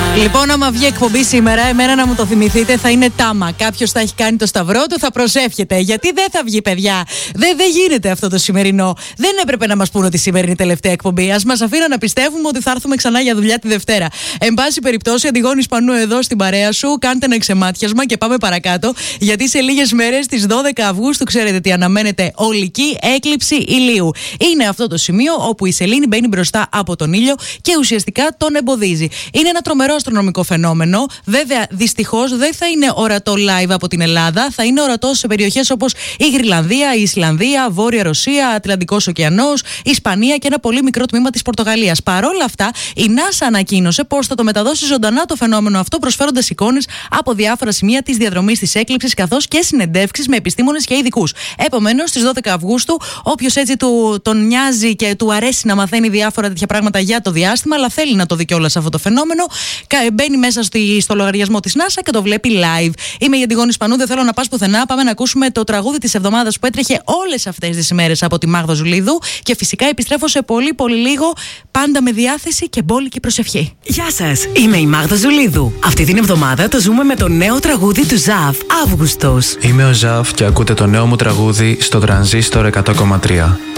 Λοιπόν, άμα βγει εκπομπή σήμερα, εμένα να μου το θυμηθείτε, θα είναι τάμα. Κάποιος θα έχει κάνει το σταυρό του, θα προσεύχεται. Γιατί δεν θα βγει, παιδιά. Δεν γίνεται αυτό το σημερινό. Δεν έπρεπε να μας πούνε ότι σήμερα είναι η τελευταία εκπομπή. Ας μας αφήνουν να πιστεύουμε ότι θα έρθουμε ξανά για δουλειά τη Δευτέρα. Εν πάση περιπτώσει, Αντιγόνη Σπανού εδώ στην παρέα σου. Κάντε ένα εξεμάτιασμα και πάμε παρακάτω. Γιατί σε λίγες μέρες, στις 12 Αυγούστου, ξέρετε τι αναμένεται, ολική έκλειψη ηλίου. Είναι αυτό το σημείο όπου η σελήνη μπαίνει μπροστά από τον ήλιο και ουσιαστικά τον εμποδίζει. Είναι ένα τρομερό αστρονομικό φαινόμενο. Βέβαια, δυστυχώς δεν θα είναι ορατό live από την Ελλάδα. Θα είναι ορατό σε περιοχές όπως η Γρυλανδία, η Ισλανδία, Βόρεια Ρωσία, Ατλαντικός Ωκεανός, Ισπανία και ένα πολύ μικρό τμήμα της Πορτογαλίας. Παρόλα αυτά, η NASA ανακοίνωσε πως θα το μεταδώσει ζωντανά το φαινόμενο αυτό, προσφέροντας εικόνες από διάφορα σημεία της διαδρομής της έκλειψης, καθώς και συνεντεύξεις με επιστήμονες και ειδικούς. Επομένως, στις 12 Αυγούστου, όποιος έτσι τον νοιάζει και του αρέσει να μαθαίνει διάφορα τέτοια πράγματα για το διάστημα, αλλά θέλει να το δει κιόλας αυτό το φαινόμενο, μπαίνει μέσα στο λογαριασμό της NASA και το βλέπει live. Είμαι η Αντιγόνη Σπανού, δεν θέλω να πας πουθενά. Πάμε να ακούσουμε το τραγούδι της εβδομάδας που έτρεχε όλες αυτές τις ημέρες από τη Μάγδα Ζουλίδου. Και φυσικά επιστρέφω σε πολύ πολύ λίγο, πάντα με διάθεση και μπόλικη προσευχή. Γεια σας, είμαι η Μάγδα Ζουλίδου. Αυτή την εβδομάδα το ζούμε με το νέο τραγούδι του Ζαφ, Αύγουστος. Είμαι ο Ζαφ και ακούτε το νέο μου τραγούδι στο Τρανζίστορ 100,3.